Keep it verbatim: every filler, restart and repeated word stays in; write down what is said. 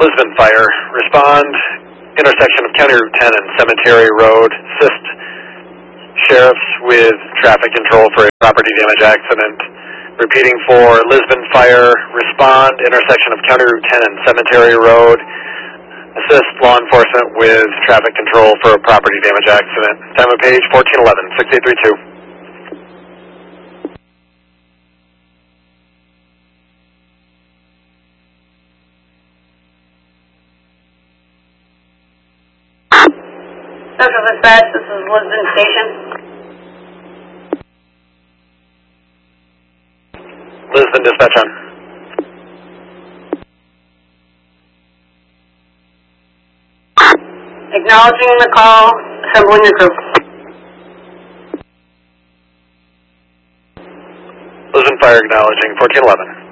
Lisbon Fire, respond, intersection of County Route ten and Cemetery Road. Assist sheriffs with traffic control for a property damage accident. Repeating for Lisbon Fire, respond, intersection of County Route ten and Cemetery Road. Assist law enforcement with traffic control for a property damage accident. Time of page fourteen eleven, six eight three two. Central Dispatch, this is Lisbon Station. Lisbon Dispatch on. Acknowledging the call, assembling your crew. Lisbon Fire acknowledging, fourteen eleven.